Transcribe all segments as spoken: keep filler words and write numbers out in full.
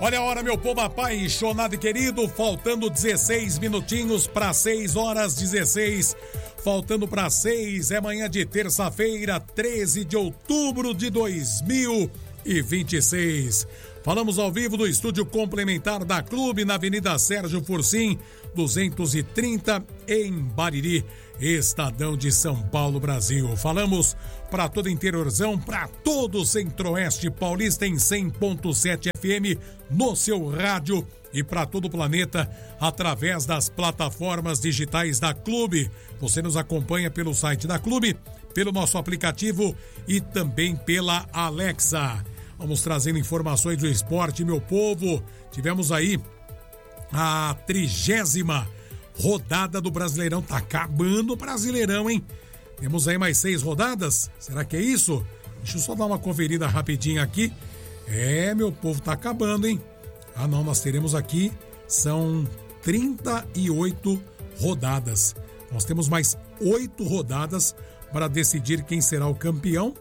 Olha a hora, meu povo apaixonado e querido, faltando dezesseis minutinhos para seis horas dezesseis, faltando para seis, é manhã de terça-feira, treze de outubro de dois mil e vinte e seis. Falamos ao vivo do estúdio complementar da Clube, na Avenida Sérgio Fursim, duzentos e trinta, em Bariri, Estadão de São Paulo, Brasil. Falamos para todo interiorzão, para todo o Centro-Oeste Paulista em cem ponto sete F M no seu rádio e para todo o planeta através das plataformas digitais da Clube. Você nos acompanha pelo site da Clube, pelo nosso aplicativo e também pela Alexa. Vamos trazendo informações do esporte, meu povo. Tivemos aí a trigésima rodada do Brasileirão. Tá acabando o Brasileirão, hein? Temos aí mais seis rodadas? Será que é isso? Deixa eu só dar uma conferida rapidinho aqui. É, meu povo, tá acabando, hein? Ah, não, nós teremos aqui, são trinta e oito rodadas. Nós temos mais oito rodadas para decidir quem será o campeão.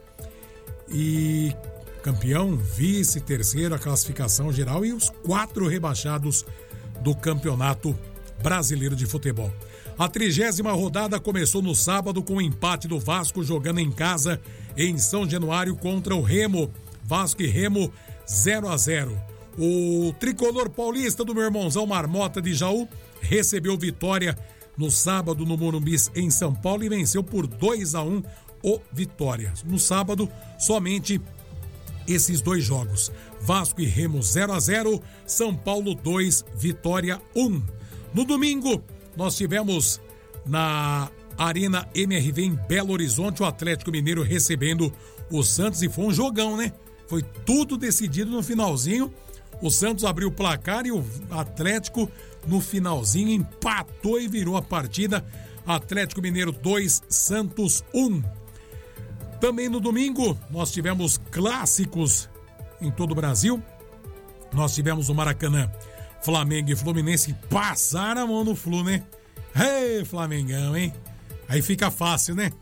E campeão, vice, terceiro, a classificação geral e os quatro rebaixados do Campeonato Brasileiro de Futebol. A trigésima rodada começou no sábado com o empate do Vasco jogando em casa em São Januário contra o Remo. Vasco e Remo zero a zero. O tricolor paulista do meu irmãozão Marmota de Jaú recebeu vitória no sábado no Morumbi em São Paulo e venceu por dois a um o Vitória. No sábado, somente esses dois jogos. Vasco e Remo zero a zero, São Paulo dois, Vitória um. No domingo, nós tivemos na Arena M R V em Belo Horizonte o Atlético Mineiro recebendo o Santos e foi um jogão, né? Foi tudo decidido no finalzinho. O Santos abriu o placar e o Atlético no finalzinho empatou e virou a partida. Atlético Mineiro dois, Santos um. Também no domingo nós tivemos clássicos em todo o Brasil. Nós tivemos o Maracanã, Flamengo e Fluminense, passaram a mão no Flu, né? Ei, Flamengão, hein? Aí fica fácil, né?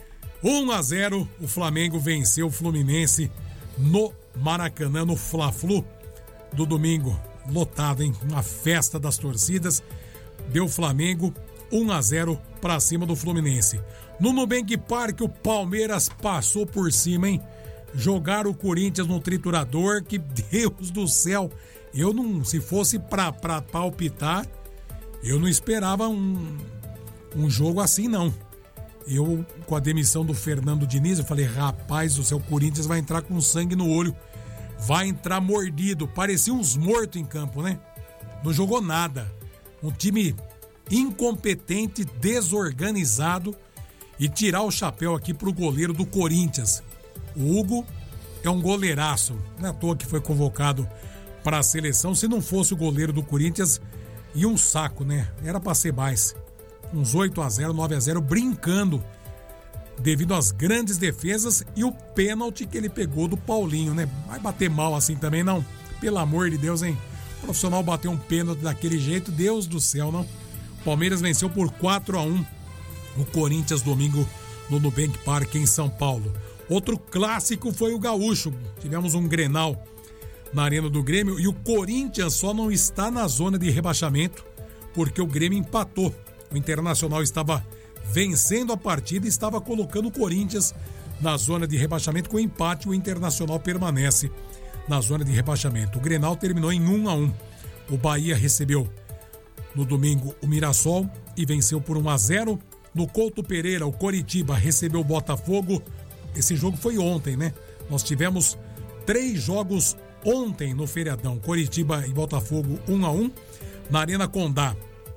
um a zero, o Flamengo venceu o Fluminense no Maracanã, no Fla-Flu do domingo. Lotado, hein? Uma festa das torcidas. Deu Flamengo um a zero pra cima do Fluminense. No Nubank Park, o Palmeiras passou por cima, hein? Jogaram o Corinthians no triturador, que Deus do céu. Eu não, se fosse pra, pra palpitar, eu não esperava um, um jogo assim, não. Eu, com a demissão do Fernando Diniz, eu falei, rapaz do céu, o Corinthians vai entrar com sangue no olho. Vai entrar mordido. Parecia uns mortos em campo, né? Não jogou nada. Um time incompetente, desorganizado. E tirar o chapéu aqui pro goleiro do Corinthians. O Hugo é um goleiraço. Não é à toa que foi convocado para a seleção. Se não fosse o goleiro do Corinthians, ia um saco, né? Era para ser mais. Uns oito a zero, nove a zero, brincando. Devido às grandes defesas e o pênalti que ele pegou do Paulinho, né? Vai bater mal assim também, não? Pelo amor de Deus, hein? O profissional bateu um pênalti daquele jeito, Deus do céu, não? O Palmeiras venceu por quatro a um o Corinthians domingo no Nubank Park em São Paulo. Outro clássico foi o Gaúcho. Tivemos um Grenal na Arena do Grêmio e o Corinthians só não está na zona de rebaixamento porque o Grêmio empatou. O Internacional estava vencendo a partida e estava colocando o Corinthians na zona de rebaixamento. Com o empate, o Internacional permanece na zona de rebaixamento. O Grenal terminou em um a um. O Bahia recebeu no domingo o Mirassol e venceu por um a zero. No Couto Pereira, o Coritiba recebeu o Botafogo. Esse jogo foi ontem, né? Nós tivemos três jogos ontem no feriadão. Coritiba e Botafogo um a um. Na Arena Condá,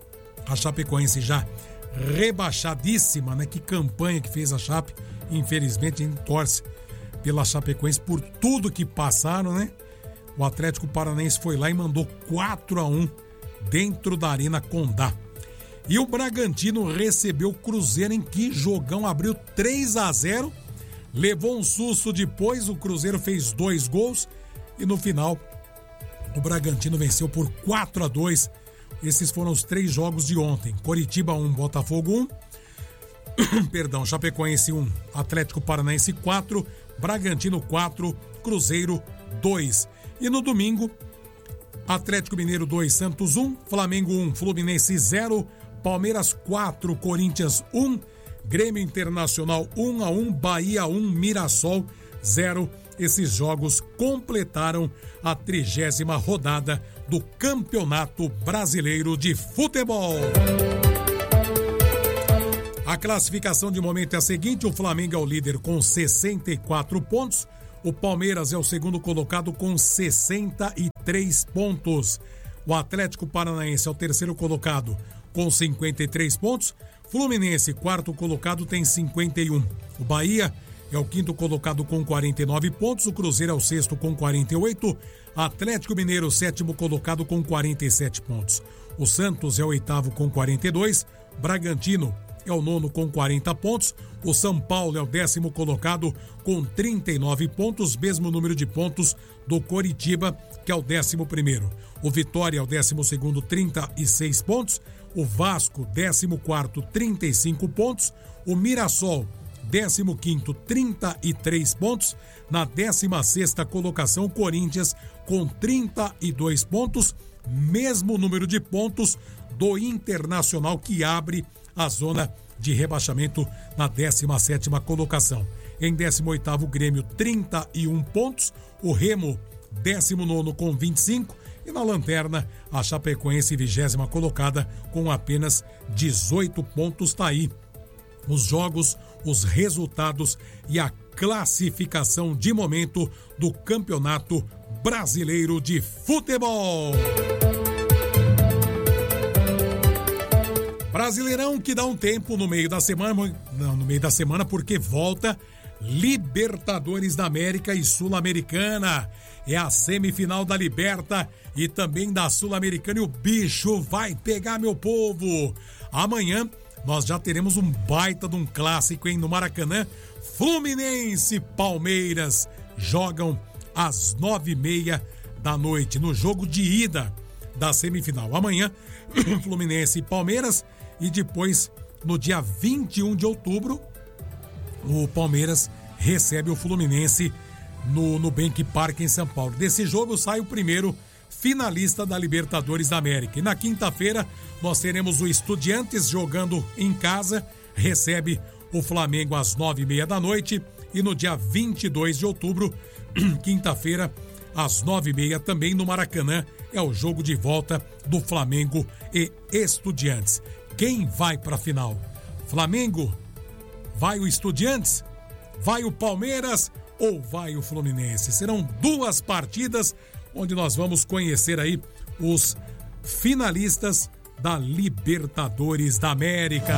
a Chapecoense já rebaixadíssima, né? Que campanha que fez a Chape. Infelizmente a gente torce pela Chapecoense por tudo que passaram, né? O Atlético Paranaense foi lá e mandou quatro a um dentro da Arena Condá. E o Bragantino recebeu o Cruzeiro, em que jogão, abriu três a zero, levou um susto depois, o Cruzeiro fez dois gols e no final o Bragantino venceu por quatro a dois. Esses foram os três jogos de ontem. Coritiba um, Botafogo um, perdão, Chapecoense um, Atlético Paranaense quatro, Bragantino quatro, Cruzeiro dois. E no domingo Atlético Mineiro dois, Santos um, Flamengo um, Fluminense zero, Palmeiras quatro, Corinthians um, Grêmio Internacional um a um, Bahia um, Mirassol zero. Esses jogos completaram a trigésima rodada do Campeonato Brasileiro de Futebol. A classificação de momento é a seguinte: o Flamengo é o líder com sessenta e quatro pontos, o Palmeiras é o segundo colocado com sessenta e três pontos, o Atlético Paranaense é o terceiro colocado com cinquenta e três pontos, Fluminense, quarto colocado, tem cinquenta e um, o Bahia é o quinto colocado com quarenta e nove pontos, o Cruzeiro é o sexto com quarenta e oito, Atlético Mineiro, sétimo colocado com quarenta e sete pontos, o Santos é o oitavo com quarenta e dois, Bragantino é o nono com quarenta pontos, o São Paulo é o décimo colocado com trinta e nove pontos, mesmo número de pontos do Coritiba, que é o décimo primeiro. O Vitória é o décimo segundo, trinta e seis pontos, o Vasco, décimo quarto, trinta e cinco pontos, o Mirassol, décimo quinto, trinta e três pontos, na décima sexta colocação, Corinthians com trinta e dois pontos, mesmo número de pontos do Internacional, que abre a zona de rebaixamento na décima sétima colocação. Em décimo oitavo, Grêmio, trinta e um pontos, o Remo, décimo nono com vinte e cinco, e na lanterna, a Chapecoense, vigésima colocada com apenas dezoito pontos. Tá aí os jogos, os resultados e a classificação de momento do Campeonato Brasileiro de Futebol. Brasileirão que dá um tempo no meio da semana, não, no meio da semana, porque volta Libertadores da América e Sul-Americana. É a semifinal da Liberta e também da Sul-Americana, e o bicho vai pegar, meu povo. Amanhã nós já teremos um baita de um clássico, hein, no Maracanã. Fluminense e Palmeiras jogam às nove e meia da noite, no jogo de ida da semifinal. Amanhã, Fluminense e Palmeiras, e depois, no dia vinte e um de outubro, o Palmeiras recebe o Fluminense no Nubank Park em São Paulo. Desse jogo sai o primeiro finalista da Libertadores da América. E na quinta-feira nós teremos o Estudiantes jogando em casa, recebe o Flamengo às nove e meia da noite. E no dia vinte e dois de outubro, quinta-feira, às nove e meia, também no Maracanã, é o jogo de volta do Flamengo e Estudiantes. Quem vai para a final? Flamengo? Vai o Estudiantes? Vai o Palmeiras? Ou vai o Fluminense? Serão duas partidas onde nós vamos conhecer aí os finalistas da Libertadores da América.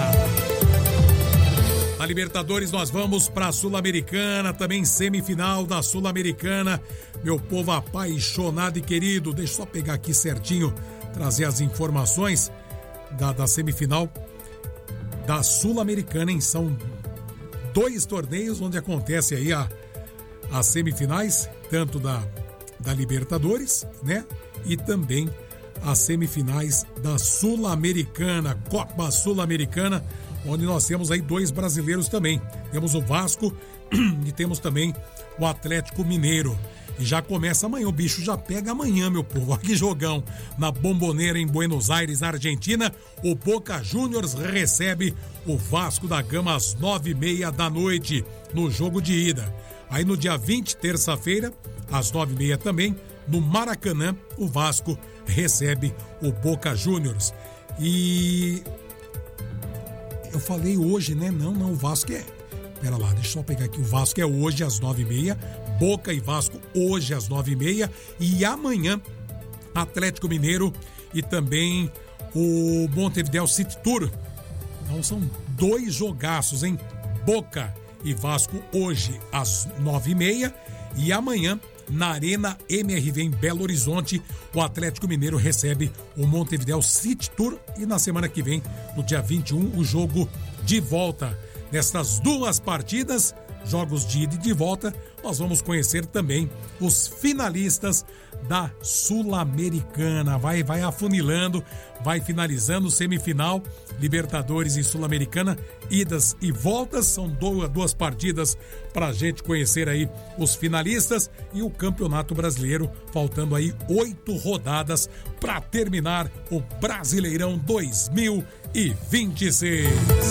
Na Libertadores nós vamos para a Sul-Americana, também semifinal da Sul-Americana. Meu povo apaixonado e querido, deixa eu só pegar aqui certinho, trazer as informações da, da semifinal da Sul-Americana, hein? São dois torneios onde acontece aí a, as semifinais, tanto da, da Libertadores, né? E também as semifinais da Sul-Americana, Copa Sul-Americana, onde nós temos aí dois brasileiros também. Temos o Vasco e temos também o Atlético Mineiro. E já começa amanhã, o bicho já pega amanhã, meu povo. Olha que jogão. Na Bombonera, em Buenos Aires, na Argentina, o Boca Juniors recebe o Vasco da Gama às nove e meia da noite, no jogo de ida. Aí no dia vinte, terça-feira, às nove e meia também, no Maracanã, o Vasco recebe o Boca Juniors. E eu falei hoje, né? Não, não, o Vasco é... Pera lá, deixa eu só pegar aqui. O Vasco é hoje às nove e meia, Boca e Vasco hoje às nove e meia, e amanhã Atlético Mineiro e também o Montevideo City Tour. Então são dois jogaços, hein? Boca e Vasco hoje às nove e meia, e amanhã na Arena M R V em Belo Horizonte, o Atlético Mineiro recebe o Montevideo City Tour, e na semana que vem, no dia vinte e um, o jogo de volta. Nestas duas partidas, jogos de ida e de volta, nós vamos conhecer também os finalistas da Sul-Americana. Vai, vai afunilando, vai finalizando, semifinal, Libertadores e Sul-Americana, idas e voltas, são duas, duas partidas pra gente conhecer aí os finalistas e o Campeonato Brasileiro, faltando aí oito rodadas para terminar o Brasileirão dois mil e vinte e seis.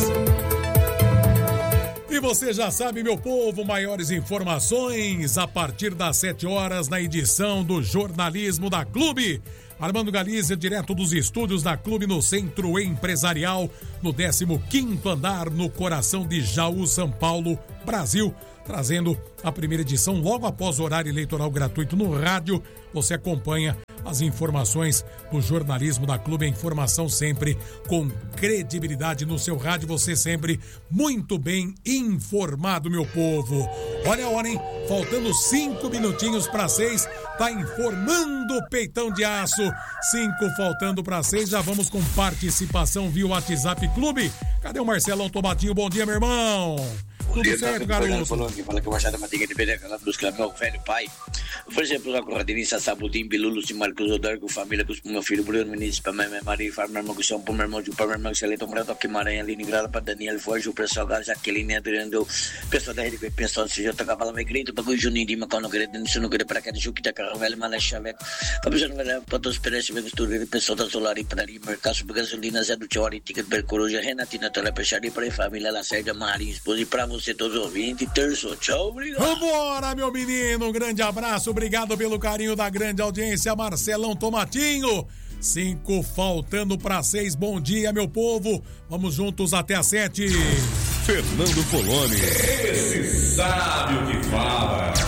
E você já sabe, meu povo, maiores informações a partir das sete horas na edição do Jornalismo da Clube. Armando Galiza, direto dos estúdios da Clube no Centro Empresarial, no décimo quinto andar, no coração de Jaú, São Paulo, Brasil, trazendo a primeira edição logo após o horário eleitoral gratuito no rádio. Você acompanha as informações do Jornalismo da Clube, a informação sempre com credibilidade no seu rádio, você sempre muito bem informado, meu povo. Olha a hora, hein? Faltando cinco minutinhos para seis, tá informando o Peitão de Aço. Cinco faltando para seis, já vamos com participação via WhatsApp Clube. Cadê o Marcelão Tomatinho? Bom dia, meu irmão. Tudo certo, garoto? Falou que fala que eu vou achar da manteiga de pedra, aquela busca meu velho pai. Por exemplo, a Corradinissa, Sabutim, Bilulo, Marcos Odor, com família, com meu filho Bruno Ministro, para minha Maria, para meu irmão, com meu irmão, para meu irmão, Celito, Moreto, Guimarães, Aline Grada, para Daniel Forge, o pessoal da Jaqueline, Adriano, pessoal da Rede P, pessoal do C J, Cavala, Megrito, para o Juninho de Macau, não queria, não queria para cá, de Juquita, Carro Velho, Mané, Chaveco, para o pessoal para todos os perecos, o pessoal da Solar e Praria, Mercado, Gasolina, Zé do Tchau, Ticket, Percoruja, Renatina, Telepecharia, para a família, Lacerda, Marinho, esposa, e para você, todos os ouvintes. Terço, tchau, obrigado. Vambora, meu menino, um grande abraço, obrigado pelo carinho da grande audiência, Marcelão Tomatinho. Cinco faltando para seis, bom dia, meu povo, vamos juntos até às sete. Fernando Poloni, esse sabe o que faz.